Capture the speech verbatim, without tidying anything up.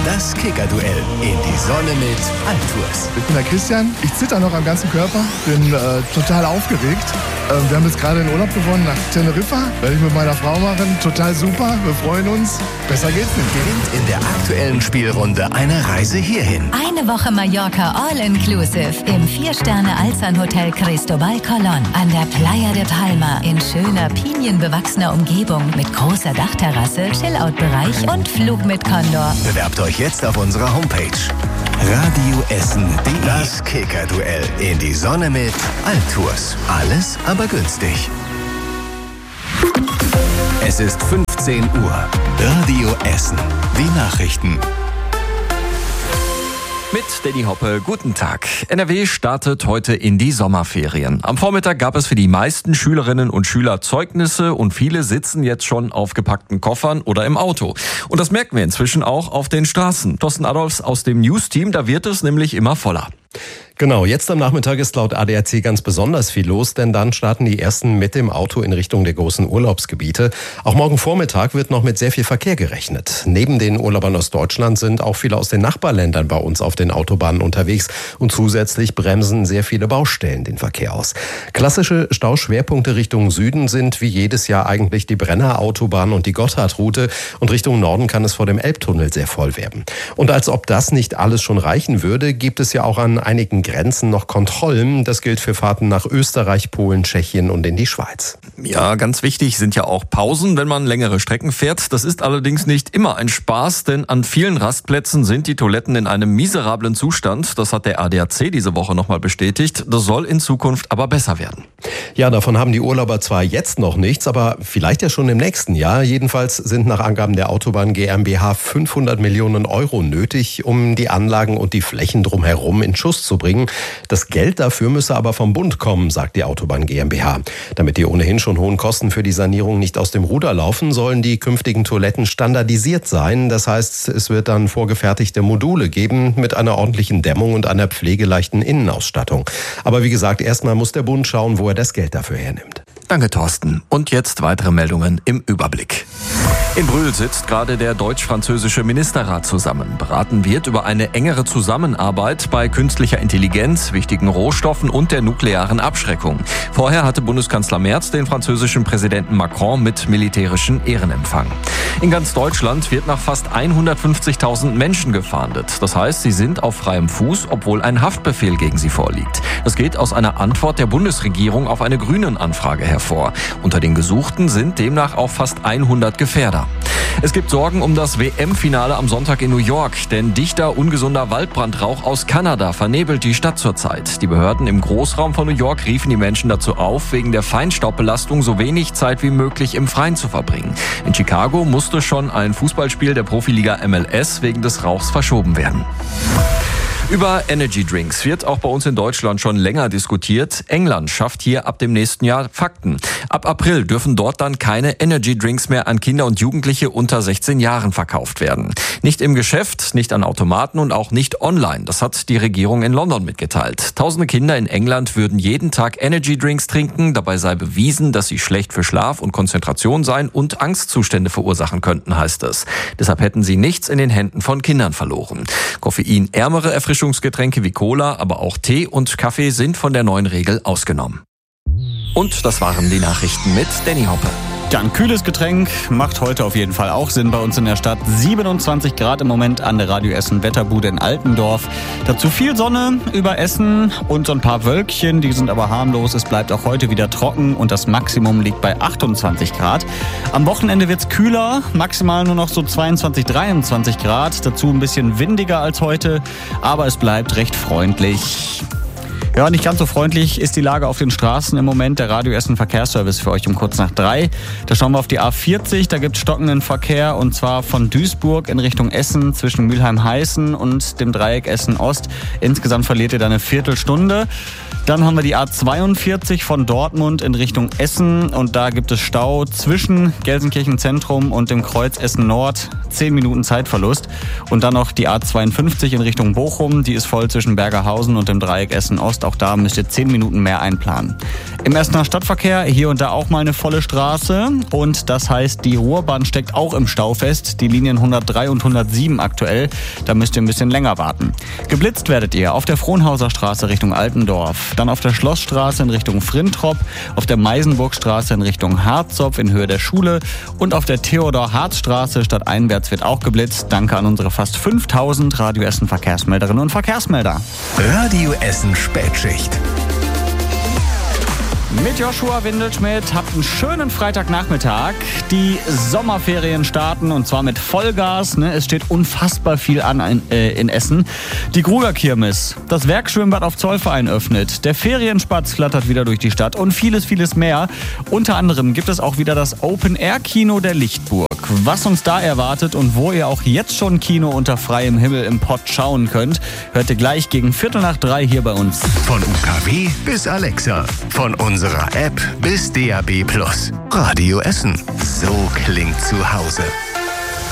Das Kicker-Duell in die Sonne mit Altours. Ich bin der Christian, ich zitter noch am ganzen Körper, bin äh, total aufgeregt. Ähm, wir haben jetzt gerade den Urlaub gewonnen nach Teneriffa, werde ich mit meiner Frau machen, total super, wir freuen uns, besser geht's nicht. Gewinnt in der aktuellen Spielrunde eine Reise hierhin. Eine Woche Mallorca All-Inclusive im vier-Sterne-Alzan-Hotel Cristobal Colón an der Playa de Palma in schöner, pinienbewachsener Umgebung mit großer Dachterrasse, Chillout-Bereich und Flug mit Condor. Bewerbt euch jetzt auf unserer Homepage radioessen punkt de. Das Kicker-Duell in die Sonne mit Altours. Alles aber günstig. Es ist fünfzehn Uhr. Radio Essen. Die Nachrichten. Mit Danny Hoppe, guten Tag. N R W startet heute in die Sommerferien. Am Vormittag gab es für die meisten Schülerinnen und Schüler Zeugnisse und viele sitzen jetzt schon auf gepackten Koffern oder im Auto. Und das merken wir inzwischen auch auf den Straßen. Thorsten Adolfs aus dem News-Team, da wird es nämlich immer voller. Genau, jetzt am Nachmittag ist laut A D A C ganz besonders viel los, denn dann starten die ersten mit dem Auto in Richtung der großen Urlaubsgebiete. Auch morgen Vormittag wird noch mit sehr viel Verkehr gerechnet. Neben den Urlaubern aus Deutschland sind auch viele aus den Nachbarländern bei uns auf den Autobahnen unterwegs und zusätzlich bremsen sehr viele Baustellen den Verkehr aus. Klassische Stauschwerpunkte Richtung Süden sind wie jedes Jahr eigentlich die Brenner Autobahn und die Gotthardroute und Richtung Norden kann es vor dem Elbtunnel sehr voll werden. Und als ob das nicht alles schon reichen würde, gibt es ja auch an einigen Grenzen noch Kontrollen. Das gilt für Fahrten nach Österreich, Polen, Tschechien und in die Schweiz. Ja, ganz wichtig sind ja auch Pausen, wenn man längere Strecken fährt. Das ist allerdings nicht immer ein Spaß, denn an vielen Rastplätzen sind die Toiletten in einem miserablen Zustand. Das hat der A D A C diese Woche nochmal bestätigt. Das soll in Zukunft aber besser werden. Ja, davon haben die Urlauber zwar jetzt noch nichts, aber vielleicht ja schon im nächsten Jahr. Jedenfalls sind nach Angaben der Autobahn GmbH fünfhundert Millionen Euro nötig, um die Anlagen und die Flächen drumherum in Schuss zu bringen. Das Geld dafür müsse aber vom Bund kommen, sagt die Autobahn GmbH. Damit die ohnehin schon hohen Kosten für die Sanierung nicht aus dem Ruder laufen, sollen die künftigen Toiletten standardisiert sein. Das heißt, es wird dann vorgefertigte Module geben mit einer ordentlichen Dämmung und einer pflegeleichten Innenausstattung. Aber wie gesagt, erstmal muss der Bund schauen, wo er das Geld dafür hernimmt. Danke, Thorsten. Und jetzt weitere Meldungen im Überblick. In Brühl sitzt gerade der deutsch-französische Ministerrat zusammen. Beraten wird über eine engere Zusammenarbeit bei künstlicher Intelligenz, wichtigen Rohstoffen und der nuklearen Abschreckung. Vorher hatte Bundeskanzler Merz den französischen Präsidenten Macron mit militärischen Ehrenempfang. In ganz Deutschland wird nach fast hundertfünfzigtausend Menschen gefahndet. Das heißt, sie sind auf freiem Fuß, obwohl ein Haftbefehl gegen sie vorliegt. Das geht aus einer Antwort der Bundesregierung auf eine Grünen-Anfrage hervor. Unter den Gesuchten sind demnach auch fast hundert Gefährder. Es gibt Sorgen um das W M-Finale am Sonntag in New York, denn dichter, ungesunder Waldbrandrauch aus Kanada vernebelt die Stadt zurzeit. Die Behörden im Großraum von New York riefen die Menschen dazu auf, wegen der Feinstaubbelastung so wenig Zeit wie möglich im Freien zu verbringen. In Chicago musste schon ein Fußballspiel der Profiliga M L S wegen des Rauchs verschoben werden. Über Energy Drinks wird auch bei uns in Deutschland schon länger diskutiert. England schafft hier ab dem nächsten Jahr Fakten. Ab April dürfen dort dann keine Energy Drinks mehr an Kinder und Jugendliche unter sechzehn Jahren verkauft werden. Nicht im Geschäft, nicht an Automaten und auch nicht online. Das hat die Regierung in London mitgeteilt. Tausende Kinder in England würden jeden Tag Energy Drinks trinken. Dabei sei bewiesen, dass sie schlecht für Schlaf und Konzentration seien und Angstzustände verursachen könnten, heißt es. Deshalb hätten sie nichts in den Händen von Kindern verloren. Koffeinärmere Erfrischungsgetränke wie Cola, aber auch Tee und Kaffee sind von der neuen Regel ausgenommen. Und das waren die Nachrichten mit Danny Hoppe. Ja, ein kühles Getränk macht heute auf jeden Fall auch Sinn bei uns in der Stadt. siebenundzwanzig Grad im Moment an der Radio Essen Wetterbude in Altendorf. Dazu viel Sonne über Essen und so ein paar Wölkchen, die sind aber harmlos. Es bleibt auch heute wieder trocken und das Maximum liegt bei achtundzwanzig Grad. Am Wochenende wird's kühler, maximal nur noch so zweiundzwanzig, dreiundzwanzig Grad. Dazu ein bisschen windiger als heute, aber es bleibt recht freundlich. Ja, nicht ganz so freundlich ist die Lage auf den Straßen im Moment. Der Radio Essen Verkehrsservice für euch um kurz nach drei. Da schauen wir auf die A vierzig, da gibt es stockenden Verkehr und zwar von Duisburg in Richtung Essen zwischen Mülheim-Heißen und dem Dreieck Essen-Ost. Insgesamt verliert ihr da eine Viertelstunde. Dann haben wir die A zweiundvierzig von Dortmund in Richtung Essen und da gibt es Stau zwischen Gelsenkirchen Zentrum und dem Kreuz Essen Nord. Zehn Minuten Zeitverlust. Und dann noch die A zweiundfünfzig in Richtung Bochum. Die ist voll zwischen Bergerhausen und dem Dreieck Essen Ost. auch da müsst ihr zehn Minuten mehr einplanen. Im Essener Stadtverkehr hier und da auch mal eine volle Straße. Und das heißt, die Ruhrbahn steckt auch im Stau fest. Die Linien hundertdrei und hundertsieben aktuell. Da müsst ihr ein bisschen länger warten. Geblitzt werdet ihr auf der Frohnhauser Straße Richtung Altendorf. Dann auf der Schlossstraße in Richtung Frintrop. Auf der Meisenburgstraße in Richtung Harzopf in Höhe der Schule. Und auf der Theodor-Harz-Straße stadteinwärts wird auch geblitzt. Danke an unsere fast fünftausend Radio Essen Verkehrsmelderinnen und Verkehrsmelder. Radio Essen Spätschicht. Mit Joshua Windelschmidt habt einen schönen Freitagnachmittag. Die Sommerferien starten und zwar mit Vollgas. Ne? Es steht unfassbar viel an in, äh, in Essen. Die Gruger-Kirmes, das Werkschwimmbad auf Zollverein öffnet, der Ferienspatz flattert wieder durch die Stadt und vieles, vieles mehr. Unter anderem gibt es auch wieder das Open-Air-Kino der Lichtburg. Was uns da erwartet und wo ihr auch jetzt schon Kino unter freiem Himmel im Pott schauen könnt, hört ihr gleich gegen Viertel nach drei hier bei uns. Von U K W bis Alexa, von unserer App bis D A B Plus. Radio Essen, so klingt zu Hause.